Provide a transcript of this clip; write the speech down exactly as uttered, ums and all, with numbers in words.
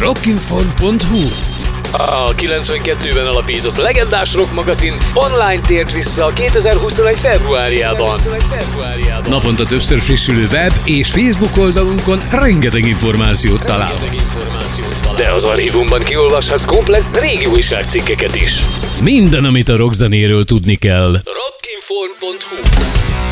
rockinform pont hu. A kilencvenkettőben alapított legendás rock magazin online tért vissza kétezer-huszonegy februárjában. Naponta többször frissülő web és Facebook oldalunkon rengeteg információt találhatsz. De az archívumban kiolvashatsz komplett régi újságcikkeket is. Minden, amit a rockzenéről tudni kell.